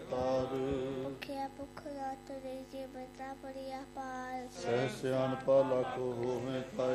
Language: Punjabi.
ਕਰਤਾਰ। ਭੁਖਿਆ ਭੁਖ ਰਾਤ ਰੇ ਜੇ ਬਤਾ ਪੜਿਆ ਪਾਰ। ਸਹਿ ਸਿਆਣਪਾ ਲੱਖ ਹੋਵੇਂ